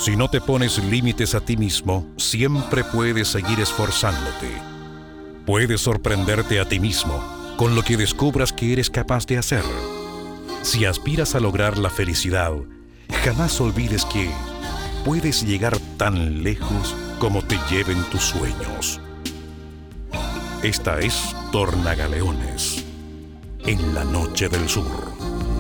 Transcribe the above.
Si no te pones límites a ti mismo, siempre puedes seguir esforzándote. Puedes sorprenderte a ti mismo con lo que descubras que eres capaz de hacer. Si aspiras a lograr la felicidad, jamás olvides que puedes llegar tan lejos como te lleven tus sueños. Esta es Tornagaleones, en la noche del sur.